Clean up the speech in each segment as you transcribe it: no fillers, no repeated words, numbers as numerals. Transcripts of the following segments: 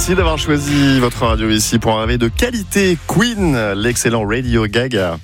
Merci d'avoir choisi votre radio ici pour un réveil de qualité. Queen, l'excellent Radio Gaga.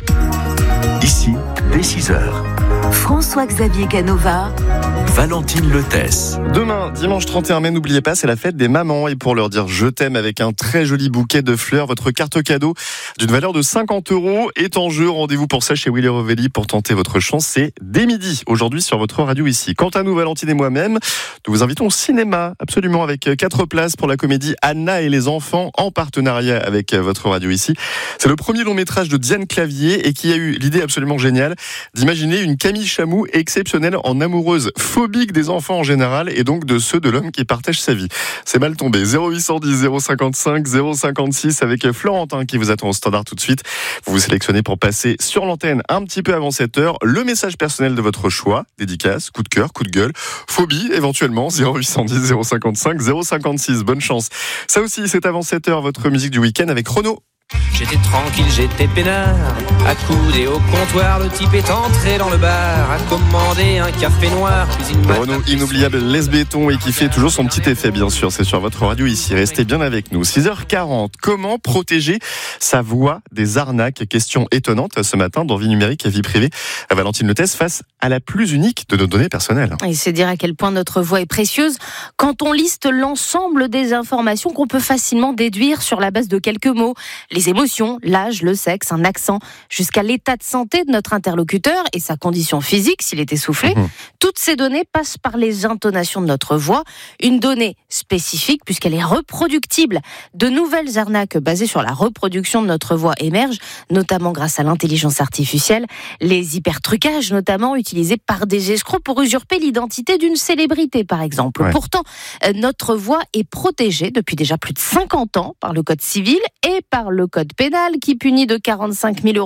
Ici, dès 6h. François-Xavier Canova, Valentine Lethesse. Demain, dimanche 31 mai, n'oubliez pas, c'est la fête des mamans. Et pour leur dire je t'aime avec un très joli bouquet de fleurs, votre carte cadeau d'une valeur de 50 € est en jeu. Rendez-vous pour ça chez Willy Rovelli pour tenter votre chance. C'est dès midi, aujourd'hui sur votre radio ici. Quant à nous, Valentine et moi-même, nous vous invitons au cinéma, absolument, avec 4 places pour la comédie Anna et les enfants, en partenariat avec votre radio ici. C'est le premier long métrage de Diane Clavier et qui a eu l'idée absolument géniale d'imaginer une Camille Chamou exceptionnelle en amoureuse phobique des enfants en général et donc de ceux de l'homme qui partage sa vie. C'est mal tombé. 0810 055 056 avec Florentin qui vous attend au standard tout de suite. Vous vous sélectionnez pour passer sur l'antenne un petit peu avant 7h. Le message personnel de votre choix, dédicace, coup de cœur, coup de gueule, phobie éventuellement, 0810 055 056. Bonne chance. Ça aussi, c'est avant 7h, votre musique du week-end avec Renaud. J'étais tranquille, j'étais peinard, accoudé au comptoir, le type est entré dans le bar, a commandé un café noir, puis une Renaud, inoubliable, laisse béton et qui fait toujours son petit effet, bien sûr. C'est sur votre radio ici. Restez bien avec nous. 6h40. Comment protéger sa voix des arnaques? Question étonnante ce matin dans Vie numérique et vie privée. Valentine Lethesse face à la plus unique de nos données personnelles. Et c'est dire à quel point notre voix est précieuse quand on liste l'ensemble des informations qu'on peut facilement déduire sur la base de quelques mots. Les émotions, l'âge, le sexe, un accent, jusqu'à l'état de santé de notre interlocuteur et sa condition physique s'il est essoufflé. Toutes ces données passent par les intonations de notre voix, une donnée spécifique puisqu'elle est reproductible. De nouvelles arnaques basées sur la reproduction de notre voix émergent, notamment grâce à l'intelligence artificielle, les hypertrucages notamment utilisés par des escrocs pour usurper l'identité d'une célébrité par exemple. Ouais. Pourtant, notre voix est protégée depuis déjà plus de 50 ans par le Code civil et par le Code pénal qui punit de 45 000 €